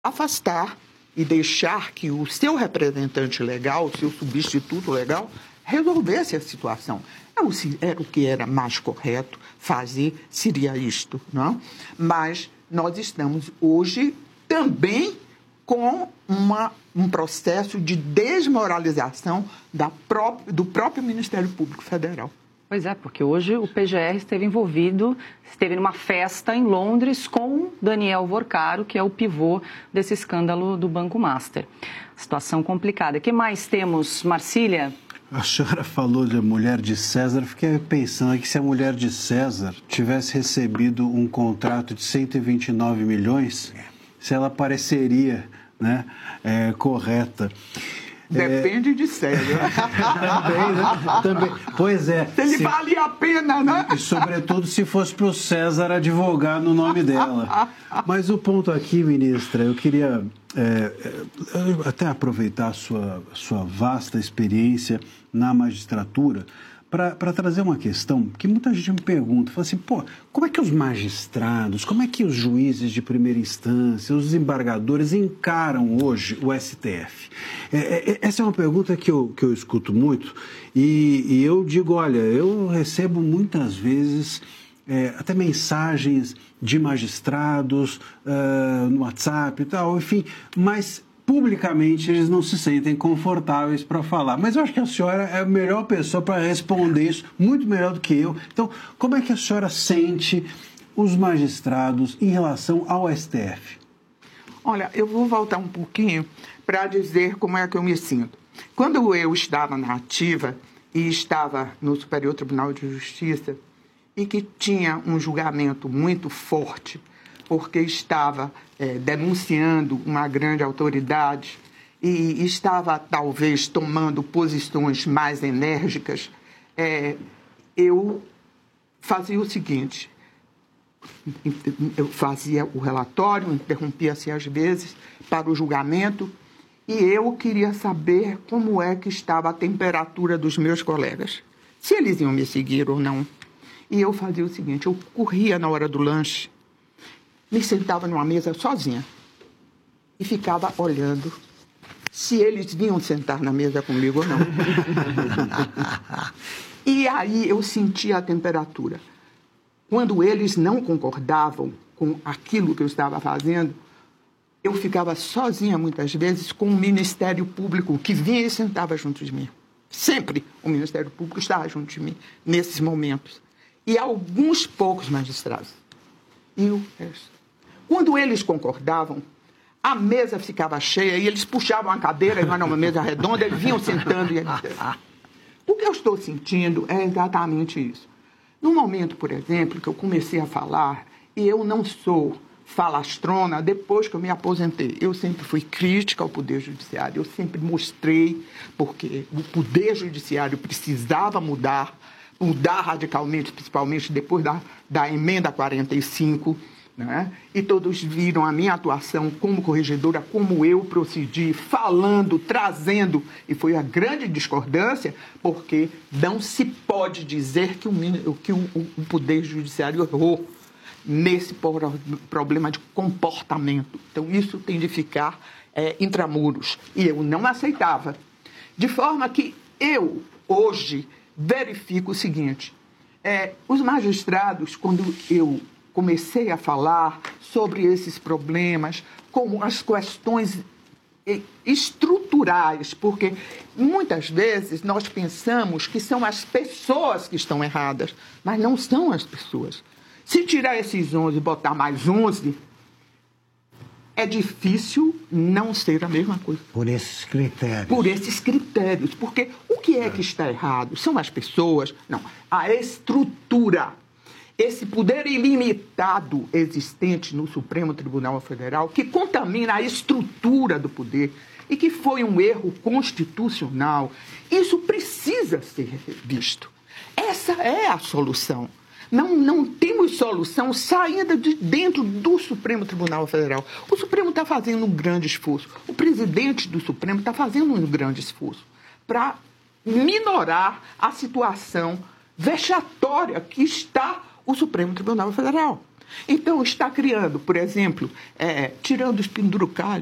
afastar e deixar que o seu representante legal, o seu substituto legal, resolvesse a situação. Era o que era mais correto fazer, seria isto, não? Mas nós estamos hoje também com um processo de desmoralização do próprio Ministério Público Federal. Pois é, porque hoje o PGR esteve numa festa em Londres com Daniel Vorcaro, que é o pivô desse escândalo do Banco Master. Situação complicada. O que mais temos, Marcília? A senhora falou de mulher de César, fiquei pensando que se a mulher de César tivesse recebido um contrato de 129 milhões, se ela pareceria, né, correta. Depende de César. Também, né? Também. Pois é. Se ele vale a pena, né? E sobretudo se fosse para o César advogar no nome dela. Mas o ponto aqui, ministra, eu queria até aproveitar a sua vasta experiência na magistratura para trazer uma questão que muita gente me pergunta, fala assim, como é que os magistrados, como é que os juízes de primeira instância, os desembargadores encaram hoje o STF? Essa é uma pergunta que eu escuto muito e eu digo, olha, eu recebo muitas vezes até mensagens de magistrados no WhatsApp e tal, enfim, mas publicamente eles não se sentem confortáveis para falar. Mas eu acho que a senhora é a melhor pessoa para responder isso, muito melhor do que eu. Então, como é que a senhora sente os magistrados em relação ao STF? Olha, eu vou voltar um pouquinho para dizer como é que eu me sinto. Quando eu estava na ativa e estava no Superior Tribunal de Justiça e que tinha um julgamento muito forte, porque estava denunciando uma grande autoridade e estava, talvez, tomando posições mais enérgicas, eu fazia o seguinte, eu fazia o relatório, interrompia-se às vezes para o julgamento e eu queria saber como é que estava a temperatura dos meus colegas, se eles iam me seguir ou não. E eu fazia o seguinte, eu corria na hora do lanche, me sentava numa mesa sozinha e ficava olhando se eles vinham sentar na mesa comigo ou não. E aí eu sentia a temperatura. Quando eles não concordavam com aquilo que eu estava fazendo, eu ficava sozinha muitas vezes com o Ministério Público que vinha e sentava junto de mim. Sempre o Ministério Público estava junto de mim nesses momentos. E alguns poucos magistrados. E o resto. Quando eles concordavam, a mesa ficava cheia e eles puxavam a cadeira, e não era uma mesa redonda, eles vinham sentando. O que eu estou sentindo é exatamente isso. No momento, por exemplo, que eu comecei a falar, e eu não sou falastrona depois que eu me aposentei. Eu sempre fui crítica ao Poder Judiciário, eu sempre mostrei porque o Poder Judiciário precisava mudar radicalmente, principalmente depois da emenda 45, né? E todos viram a minha atuação como corregedora, como eu procedi, falando, trazendo, e foi a grande discordância, porque não se pode dizer que o Poder Judiciário errou nesse problema de comportamento. Então, isso tem de ficar intramuros. E eu não aceitava. De forma que eu, hoje, verifico o seguinte, os magistrados, quando eu comecei a falar sobre esses problemas, como as questões estruturais, porque muitas vezes nós pensamos que são as pessoas que estão erradas, mas não são as pessoas. Se tirar esses 11 e botar mais 11, é difícil não ser a mesma coisa. Por esses critérios. Por esses critérios. Porque o que é que está errado? São as pessoas? Não. A estrutura. Esse poder ilimitado existente no Supremo Tribunal Federal, que contamina a estrutura do poder e que foi um erro constitucional, isso precisa ser visto. Essa é a solução. Não temos solução saindo de dentro do Supremo Tribunal Federal. O Supremo está fazendo um grande esforço. O presidente do Supremo está fazendo um grande esforço para minorar a situação vexatória que está o Supremo Tribunal Federal. Então, está criando, por exemplo, tirando os penduricalhos,